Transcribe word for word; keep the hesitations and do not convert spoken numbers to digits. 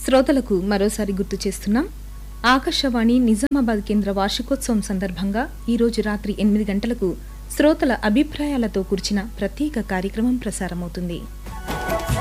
శ్రోతలకు మరోసారి గుర్తు చేస్తున్నాం. ఆకాశవాణి నిజామాబాద్ కేంద్ర వార్షికోత్సవం సందర్భంగా ఈరోజు రాత్రి ఎనిమిది గంటలకు శ్రోతల అభిప్రాయాలతో కూర్చిన ప్రత్యేక కార్యక్రమం ప్రసారమవుతుంది.